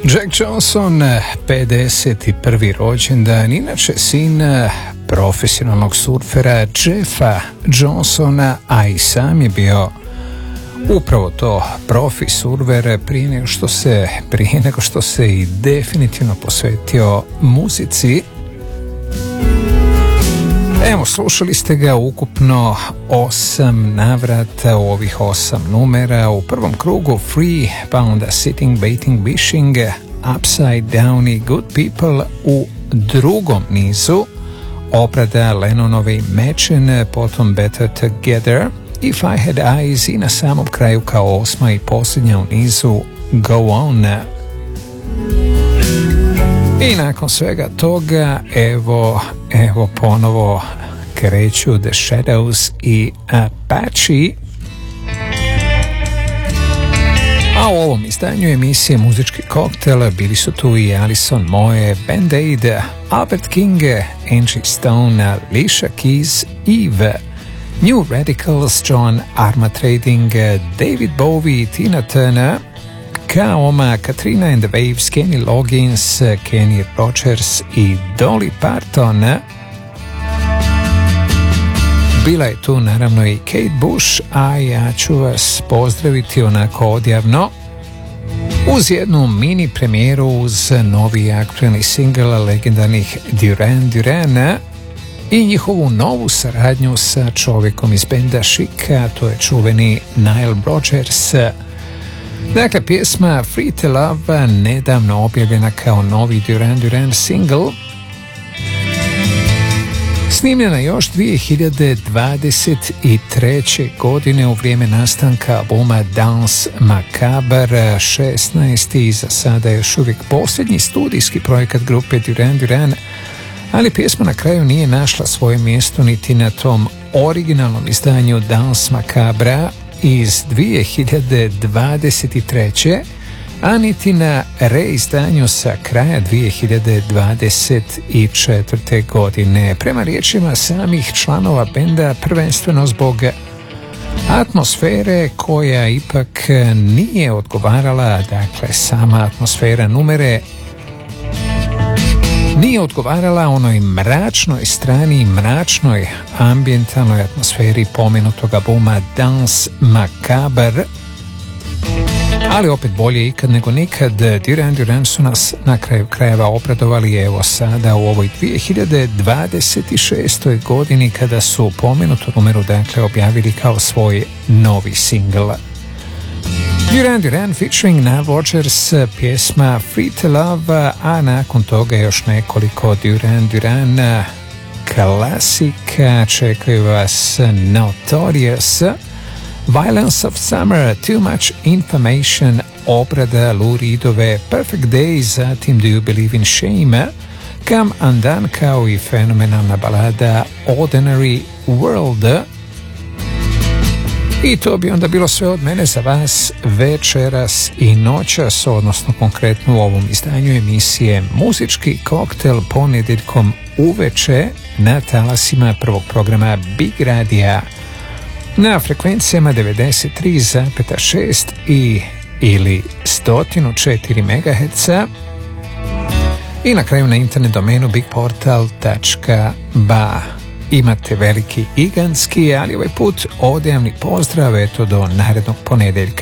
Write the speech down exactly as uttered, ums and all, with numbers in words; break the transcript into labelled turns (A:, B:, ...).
A: Jack Johnson, pedeset prvi rođendan, inače sin profesionalnog surfera Jeffa Johnsona, a i sam je bio upravo to profi surfer prije nego što se, prije nego što se i definitivno posvetio muzici. Evo, slušali ste ga ukupno osam navrata u ovih osam numera. U prvom krugu Free, pa onda Sitting, Baiting, Wishing, Upside Down i Good People. U drugom nizu obrada Lennonove Imagine, potom Better Together, If I Had Eyes i na samom kraju kao osma i posljednja u nizu Go On. I nakon svega toga, evo, evo ponovo kreću The Shadows i Apache. A u ovom izdanju emisije Muzički koktel bili su tu i Alison Moe, Band Aid, Albert King, Angie Stone, Alicia Keys, Eve, New Radicals, John Armatrading, David Bowie, Tina Turner, Kaoma, Katrina and the Waves, Kenny Loggins, Kenny Rogers i Dolly Parton. Bila je tu naravno i Kate Bush, a ja ću vas pozdraviti onako odjavno uz jednu mini premijeru uz novi aktualni singl legendarnih Duran Duran i njihovu novu saradnju sa čovjekom iz benda Chic, to je čuveni Nile Rodgers. Dakle, pjesma Free to Love nedavno objavljena kao novi Duran Duran single, snimljena još dvije hiljade dvadeset treće. godine u vrijeme nastanka albuma Dance Macabre, šesnaesti za sada još uvijek posljednji studijski projekat grupe Duran Duran, ali pjesma na kraju nije našla svoje mjesto niti na tom originalnom izdanju Dance Macabre iz dvije hiljade dvadeset treće. a niti na reizdanju sa kraja dvije hiljade dvadeset četvrte. godine. Prema riječima samih članova benda, prvenstveno zbog atmosfere koja ipak nije odgovarala, dakle sama atmosfera numere nije odgovarala onoj mračnoj strani, mračnoj ambijentalnoj atmosferi pomenutog albuma Dance Macabre. Ali opet bolje ikad nego nikad. Duran Duran su nas na kraju krajeva obradovali, evo sada u ovoj dvije hiljade dvadeset šestoj. godini kada su pomenutu numeru dakle objavili kao svoj novi singl. Duran Duran featuring Nile Rodgers, pjesma Free to Love, a nakon toga još nekoliko Duran Duran klasika. Čekaju vas Notorious, Violence of Summer, Too Much Information, obrada Lou Reedove Perfect Day, zatim Do You Believe in Shame, Come Undone, kao i fenomenalna balada Ordinary World. I to bi onda bilo sve od mene za vas večeras i noćas, odnosno konkretno u ovom izdanju emisije Muzički koktel ponedjeljkom uveče na talasima prvog programa Big Radija na frekvencijama devedeset tri zarez šest i ili sto četiri megaherca i na kraju na internet domenu bigportal tačka ba. Imate veliki gigantski, ali ovaj put odjavni pozdrav, eto do narednog ponedjeljka.